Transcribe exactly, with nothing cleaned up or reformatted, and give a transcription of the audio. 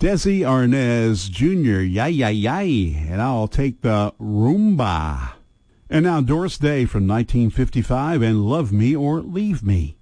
Desi Arnaz Junior, Yay, yay, yay, and I'll take the Roomba. And now Doris Day from nineteen fifty-five and Love Me or Leave Me.